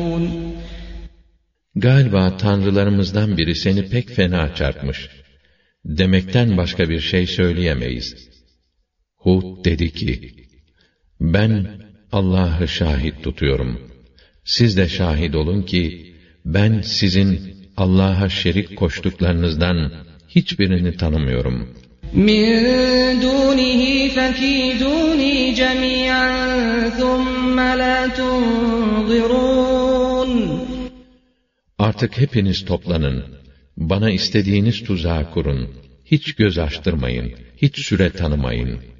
Galiba tanrılarımızdan biri seni pek fena çarpmış demekten başka bir şey söyleyemeyiz. Hud dedi ki, ben Allah'ı şahit tutuyorum. Siz de şahit olun ki, ben sizin Allah'a şerik koştuklarınızdan hiçbirini tanımıyorum. مِنْ دُونِهِ فَكِيدُونِي جَمِيعًا ثُمَّ لَا تُنْظِرُونَ Artık hepiniz toplanın, bana istediğiniz tuzağı kurun, hiç göz açtırmayın, hiç süre tanımayın.